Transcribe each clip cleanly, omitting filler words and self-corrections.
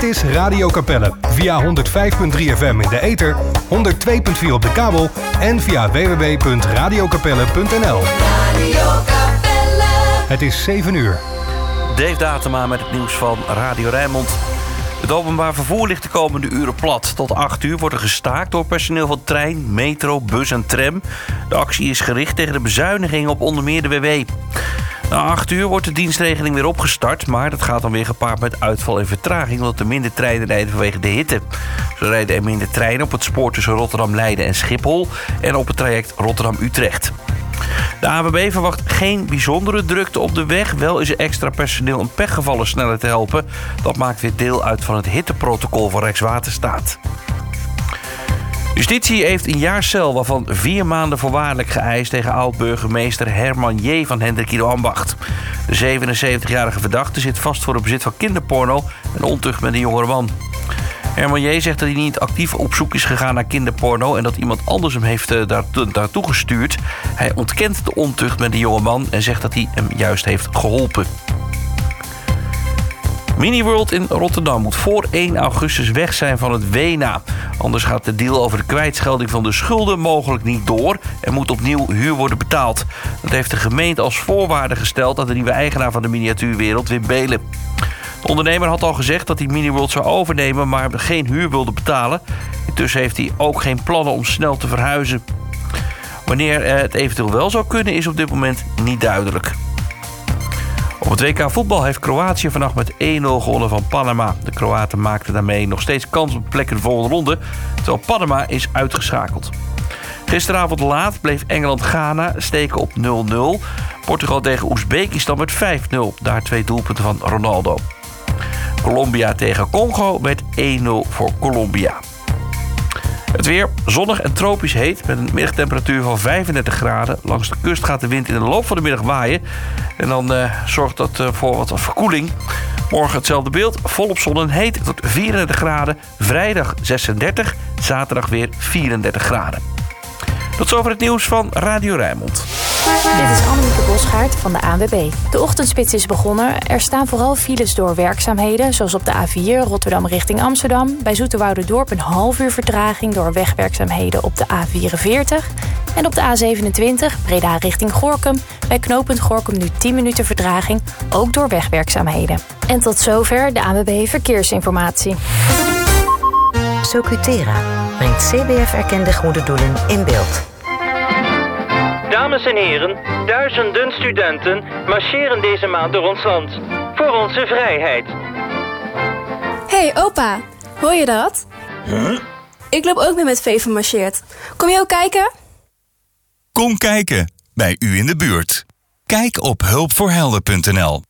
Dit is Radio Capelle via 105.3 FM in de ether, 102.4 op de kabel en via www.radiocapelle.nl. Radio Capelle. Het is 7 uur. Dave Datema met het nieuws van Radio Rijnmond. Het openbaar vervoer ligt de komende uren plat. Tot 8 uur wordt er gestaakt door personeel van trein, metro, bus en tram. De actie is gericht tegen de bezuinigingen op onder meer de WW. Na 8 uur wordt de dienstregeling weer opgestart, maar dat gaat dan weer gepaard met uitval en vertraging, omdat er minder treinen rijden vanwege de hitte. Zo rijden er minder treinen op het spoor tussen Rotterdam, Leiden en Schiphol en op het traject Rotterdam-Utrecht. De ANWB verwacht geen bijzondere drukte op de weg. Wel is er extra personeel om pechgevallen sneller te helpen. Dat maakt weer deel uit van het hitteprotocol van Rijkswaterstaat. Justitie heeft een jaar cel, waarvan 4 maanden voorwaardelijk geëist tegen oud-burgemeester Herman J. van Hendrikido Ambacht. De 77-jarige verdachte zit vast voor het bezit van kinderporno en ontucht met een jongere man. Herman J. zegt dat hij niet actief op zoek is gegaan naar kinderporno en dat iemand anders hem heeft daartoe gestuurd. Hij ontkent de ontucht met de jongeman en zegt dat hij hem juist heeft geholpen. Miniworld in Rotterdam moet voor 1 augustus weg zijn van het WENA. Anders gaat de deal over de kwijtschelding van de schulden mogelijk niet door en moet opnieuw huur worden betaald. Dat heeft de gemeente als voorwaarde gesteld aan de nieuwe eigenaar van de miniatuurwereld, Wim Beelen. De ondernemer had al gezegd dat hij Miniworld zou overnemen, maar geen huur wilde betalen. Intussen heeft hij ook geen plannen om snel te verhuizen. Wanneer het eventueel wel zou kunnen, is op dit moment niet duidelijk. Op het WK voetbal heeft Kroatië vannacht met 1-0 gewonnen van Panama. De Kroaten maakten daarmee nog steeds kans op plek in de volgende ronde, terwijl Panama is uitgeschakeld. Gisteravond laat bleef Engeland-Ghana steken op 0-0. Portugal tegen Oezbekistan met 5-0. Daar 2 doelpunten van Ronaldo. Colombia tegen Congo met 1-0 voor Colombia. Het weer zonnig en tropisch heet met een middagtemperatuur van 35 graden. Langs de kust gaat de wind in de loop van de middag waaien. En dan zorgt dat voor wat verkoeling. Morgen hetzelfde beeld, volop zon en heet tot 34 graden. Vrijdag 36, zaterdag weer 34 graden. Tot zover het nieuws van Radio Rijnmond. Dit is Annemieke Bosgaard van de ANWB. De ochtendspits is begonnen. Er staan vooral files door werkzaamheden, zoals op de A4 Rotterdam richting Amsterdam. Bij Zoeterwouderdorp een half uur vertraging door wegwerkzaamheden op de A44. En op de A27 Breda richting Gorinchem. Bij knooppunt Gorinchem nu 10 minuten vertraging, ook door wegwerkzaamheden. En tot zover de ANWB Verkeersinformatie. Socutera brengt CBF-erkende goede doelen in beeld. Dames en heren, duizenden studenten marcheren deze maand door ons land. Voor onze vrijheid. Hey opa, hoor je dat? Huh? Ik loop ook mee met V van Marcheert. Kom je ook kijken? Kom kijken, bij u in de buurt. Kijk op hulpvoorhelden.nl.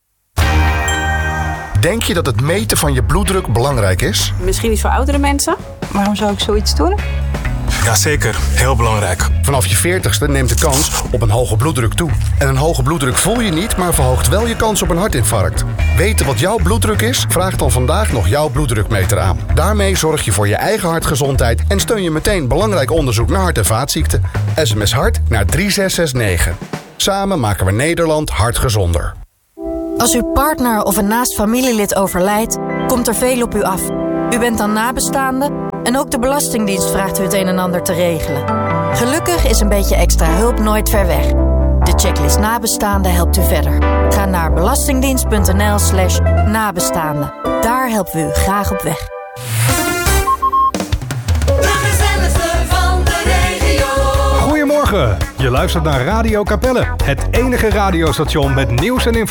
Denk je dat het meten van je bloeddruk belangrijk is? Misschien iets voor oudere mensen. Waarom zou ik zoiets doen? Jazeker, heel belangrijk. Vanaf je 40ste neemt de kans op een hoge bloeddruk toe. En een hoge bloeddruk voel je niet, maar verhoogt wel je kans op een hartinfarct. Weten wat jouw bloeddruk is? Vraag dan vandaag nog jouw bloeddrukmeter aan. Daarmee zorg je voor je eigen hartgezondheid en steun je meteen belangrijk onderzoek naar hart- en vaatziekten. SMS HART naar 3669. Samen maken we Nederland hartgezonder. Als uw partner of een naast familielid overlijdt, komt er veel op u af. U bent dan nabestaande en ook de Belastingdienst vraagt u het een en ander te regelen. Gelukkig is een beetje extra hulp nooit ver weg. De checklist nabestaande helpt u verder. Ga naar belastingdienst.nl/nabestaande. Daar helpen we u graag op weg. Goedemorgen, je luistert naar Radio Capelle. Het enige radiostation met nieuws en informatie